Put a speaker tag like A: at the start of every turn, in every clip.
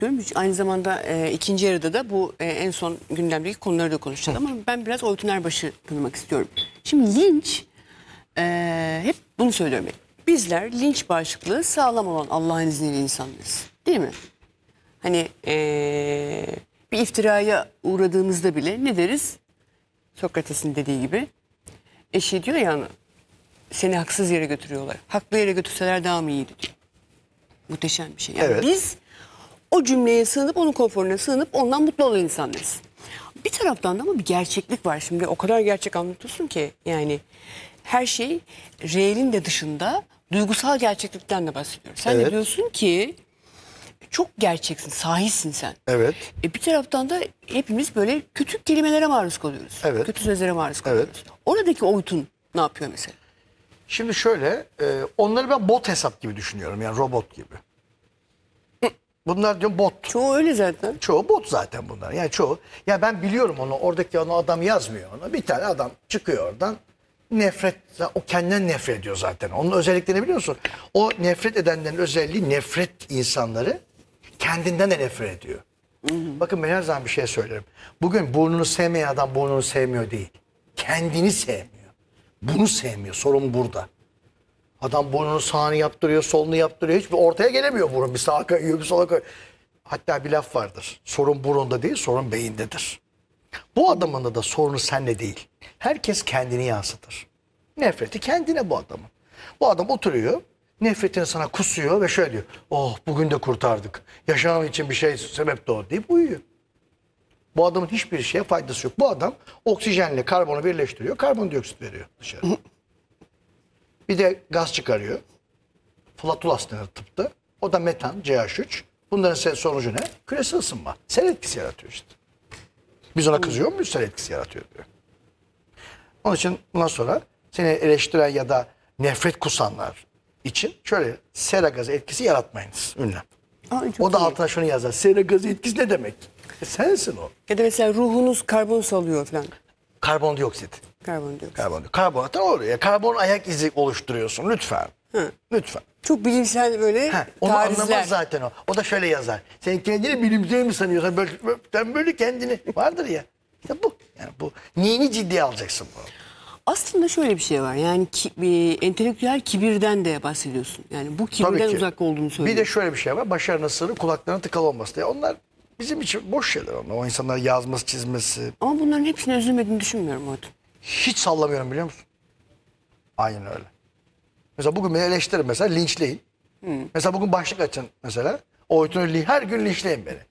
A: Diyorum, aynı zamanda ikinci yarıda da bu en son gündemdeki konuları da konuşacağız. Ama ben biraz Oytun Erbaş'ı tanımak istiyorum. Şimdi linç, hep bunu söylüyorum. Bizler linç bağışıklığı sağlam olan Allah'ın izniyle insanlarız. Değil mi? Hani bir iftiraya uğradığımızda bile ne deriz? Sokrates'in dediği gibi. Eşi diyor ya, seni haksız yere götürüyorlar. Haklı yere götürseler daha mı iyiydi diyor. Muhteşem bir şey. Yani
B: Evet.
A: biz o cümleye sığınıp, onun konforuna sığınıp ondan mutlu olan insanlarız. Bir taraftan da ama bir gerçeklik var. Şimdi o kadar gerçek anlatıyorsun ki, yani her şey reelin de dışında duygusal gerçeklikten de bahsediyoruz. Sen de
B: Evet.
A: diyorsun ki çok gerçeksin, sahisin sen.
B: Evet.
A: Bir taraftan da hepimiz böyle kötü kelimelere maruz kalıyoruz.
B: Evet.
A: Kötü sözlere maruz kalıyoruz.
B: Evet.
A: Oradaki Oytun ne yapıyor mesela?
B: Şimdi şöyle, onları ben bot hesap gibi düşünüyorum. Yani robot gibi. Bunlar diyor bot.
A: Çoğu öyle zaten.
B: Çoğu bot zaten bunlar. Yani çoğu. Ya ben biliyorum onu. Oradaki onu adam yazmıyor onu. Bir tane adam çıkıyor oradan. Nefret. O kendinden nefret ediyor zaten. Onun özelliklerini biliyor musun? O nefret edenlerin özelliği, nefret insanları kendinden de nefret ediyor. Bakın ben her zaman bir şey söylerim. Bugün burnunu sevmeyen adam burnunu sevmiyor değil. Kendini sevmiyor. Bunu sevmiyor. Sorun burada. Adam burnunu sağını yaptırıyor, solunu yaptırıyor. Hiçbir ortaya gelemiyor burun. Bir sağa kayıyor, bir sola kayıyor. Hatta bir laf vardır. Sorun burunda değil, sorun beyindedir. Bu adamın da sorunu senle değil. Herkes kendini yansıtır. Nefreti kendine bu adamın. Bu adam oturuyor, nefretini sana kusuyor ve şöyle diyor. Oh, bugün de kurtardık. Yaşamam için bir şey sebep de o deyip uyuyor. Bu adamın hiçbir şeye faydası yok. Bu adam oksijenle karbonu birleştiriyor, karbondioksit veriyor dışarı. Bir de gaz çıkarıyor. Flatulas denir tıpta. O da metan, CH3. Bunların sonucu ne? Küresel ısınma. Sel etkisi yaratıyor işte. Biz ona kızıyor muyuz? Sel etkisi yaratıyor diyor. Onun için bundan sonra seni eleştiren ya da nefret kusanlar için şöyle sera gazı etkisi yaratmayınız. Ünlem.
A: Aa, çok
B: O da
A: iyi.
B: altına şunu yazar. Sera gazı etkisi ne demek? Sensin o.
A: Ya da mesela ruhunuz karbon salıyor falan.
B: Karbondioksit.
A: Karbondioksit.
B: Karbonat oluyor. Karbon ayak izi oluşturuyorsun lütfen. Lütfen.
A: Çok bilimsel böyle
B: Onu
A: tarifler.
B: anlamaz zaten o. O da şöyle yazar. Sen kendini bilimsel mi sanıyorsun? Sen böyle kendini vardır ya. İşte bu. Yani bu. Neyini ciddiye alacaksın bu?
A: Aslında şöyle bir şey var. Yani bir entelektüel kibirden de bahsediyorsun. Yani bu kibirden uzak olduğunu söylüyorsun.
B: Bir de şöyle bir şey var. Başarının sırrı kulaklarına tıkalı olması diye. Onlar bizim için boş şeyler onlar. O insanlar yazması, çizmesi.
A: Ama bunların hepsini üzülmediğini düşünmüyorum Oytun.
B: Hiç sallamıyorum biliyor musun? Aynen öyle. Mesela bugün beni eleştirin mesela linçleyin. Mesela bugün başlık açın mesela. Oytun'u her gün linçleyin beni.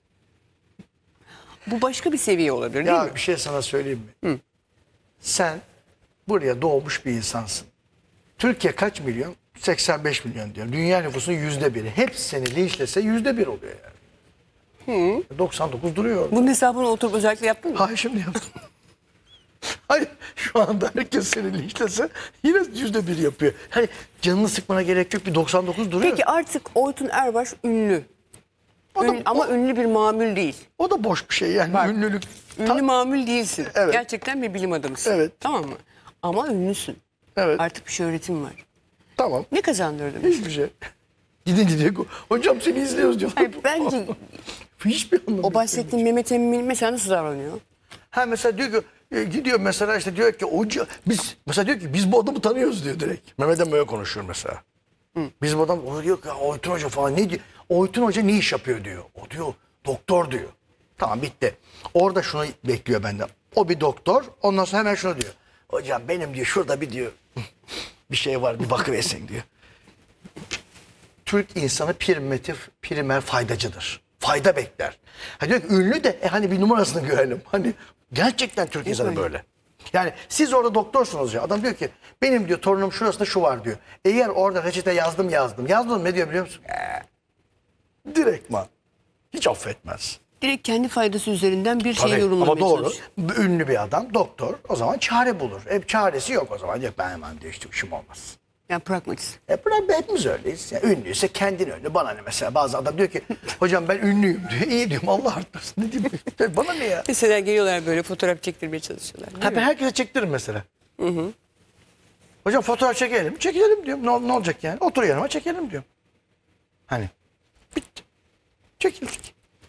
A: Bu başka bir seviye olabilir değil mi?
B: Ya bir şey sana söyleyeyim mi? Sen buraya doğmuş bir insansın. Türkiye kaç milyon? 85 milyon diyor. Dünya nüfusunun %1'i. Hepsi seni linçlese %1 oluyor yani. 99 duruyor orada.
A: Bunun hesabını oturup özellikle yaptın mı?
B: Hayır şimdi yaptım. Hayır şu anda herkes seni linçlese yine %1 yapıyor. Hani canını sıkmana gerek yok, bir 99 duruyor.
A: Peki artık Oytun Erbaş ünlü.
B: O da-
A: Ama ünlü bir mamül değil.
B: O da boş bir şey yani
A: Bak,
B: ünlülük.
A: Ünlü mamül değilsin.
B: Evet.
A: Gerçekten bir bilim adamısın.
B: Evet.
A: Tamam mı? Ama ünlüsün.
B: Evet.
A: Artık bir şöhretin var.
B: Tamam.
A: Ne kazandırdı mesela?
B: Hiçbir şey. Gidince diyor hocam seni izliyoruz diyorlar.
A: Hayır, bence
B: Hiçbir anlamı
A: o
B: yok.
A: bahsettiğin Mehmet Emin mesela nasıl davranıyor?
B: Ha mesela diyor ki gidiyor mesela işte diyor ki hoca biz mesela diyor ki biz bu adamı tanıyoruz diyor direkt. Mehmet Emin böyle konuşuyor mesela. Biz bu adam o diyor ki Oytun Hoca falan ne diyor? Oytun Hoca ne iş yapıyor diyor. O diyor doktor diyor. Tamam bitti. Orada şunu bekliyor benden. O bir doktor. Ondan sonra hemen şunu diyor. Hocam benim diyor şurada bir diyor bir şey var bir bakıversin diyor. Türk insanı primer faydacıdır. Fayda bekler. Ha diyor ki ünlü de hani bir numarasını görelim. Hani gerçekten Türk insanı
A: öyle?
B: böyle. Yani siz orada doktorsunuz ya. Adam diyor ki benim diyor torunum şurasında şu var diyor. Eğer orada reçete yazdım. Yazdım ne diyor biliyor musun? Direktman. Hiç affetmez.
A: Direkt kendi faydası üzerinden bir şey
B: Tabii,
A: yorumlamaya
B: ama doğru.
A: çalışıyor.
B: Ünlü bir adam doktor o zaman çare bulur. Hep çaresi yok o zaman. Diyor ben hemen diyor işte işim olmaz.
A: Yani pragmatist.
B: Hepimiz öyleyiz. Yani ünlüyse kendini ünlü. Bana ne mesela bazı adam diyor ki hocam ben ünlüyüm diyor. İyi diyorum Allah arttırsın. Ne diyeyim? Bana ne ya?
A: Mesela geliyorlar böyle fotoğraf çektirmeye çalışıyorlar. değil
B: Ha,
A: mi?
B: ben herkese çektiririm mesela. Hocam fotoğraf çekelim. Çekelim diyorum. Ne olacak yani? Otur yanıma çekelim diyorum. Hani bitti. Çekildik.